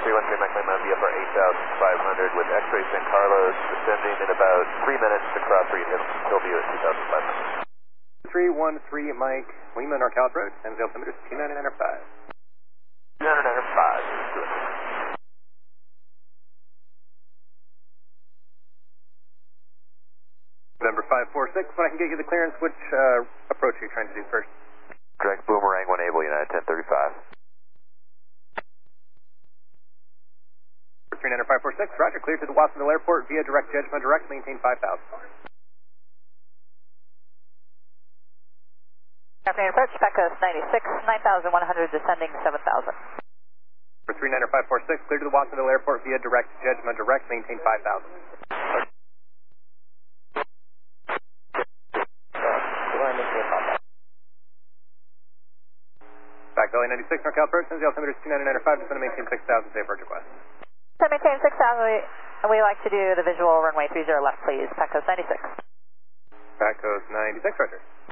313 Mike Lima, VFR 8500 with X-ray San Carlos, descending in about 3 minutes to cross Hillview at 2500. 313 Mike Lima, NorCal Road, and the altimeter is 299.5. 299.5. November 546, when I can get you the clearance, which approach are you trying to do first? Direct Boomerang 1 Able, United 1035. 546, roger, clear to the Watsonville Airport via direct Judgment Direct, maintain 5,000. Afternoon approach, Pac Coast 96, 9,100, descending 7,000. For 39546, clear to the Watsonville Airport via direct Judgment Direct, maintain 5,000. Back Valley 96, NorCal Approach, the altimeter is 299.5, descend to maintain 6,000, safe approach request. So maintain 6,000, we like to do the visual runway 30 left, please, Pac Coast 96. Pac Coast 96, roger.